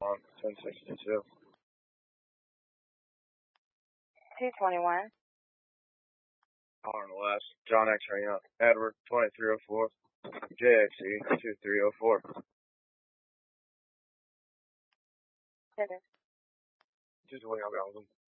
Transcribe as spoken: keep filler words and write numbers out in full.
on ten sixty-two. two twenty-one. On the last, John X-ray Young, Edward, twenty-three oh four, J X E, two three oh four. Seven. Just wait, I'll go.